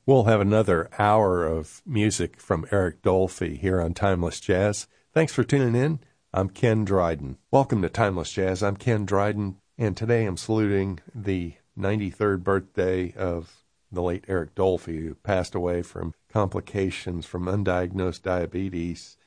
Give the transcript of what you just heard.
We'll have another hour of music from Eric Dolphy here on Timeless Jazz. Thanks for tuning in. I'm Ken Dryden. Welcome to Timeless Jazz. I'm Ken Dryden, and today I'm saluting the 93rd birthday of the late Eric Dolphy, who passed away from complications from undiagnosed diabetes